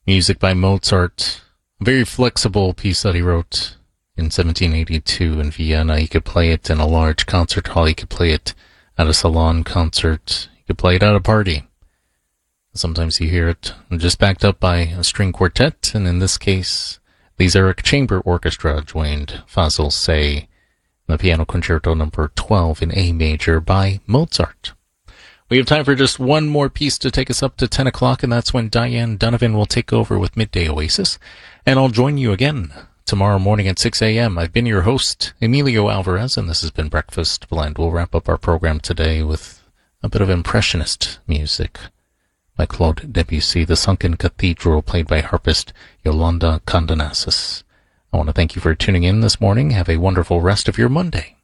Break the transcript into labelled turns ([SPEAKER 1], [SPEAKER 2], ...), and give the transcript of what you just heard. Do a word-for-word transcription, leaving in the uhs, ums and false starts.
[SPEAKER 1] Music by Mozart, a very flexible piece that he wrote in seventeen eighty-two in Vienna. He could play it in a large concert hall. He could play it at a salon concert. He could play it at a party. Sometimes you hear it just backed up by a string quartet, and in this case, the Zurich Chamber Orchestra joined Fazil Say in the Piano Concerto number twelve in A major by Mozart. We have time for just one more piece to take us up to ten o'clock, and that's when Diane Donovan will take over with Midday Oasis. And I'll join you again tomorrow morning at six a.m. I've been your host, Emilio Alvarez, and this has been Breakfast Blend. We'll wrap up our program today with a bit of impressionist music by Claude Debussy, The Sunken Cathedral, played by harpist Yolanda Condonasis. I want to thank you for tuning in this morning. Have a wonderful rest of your Monday.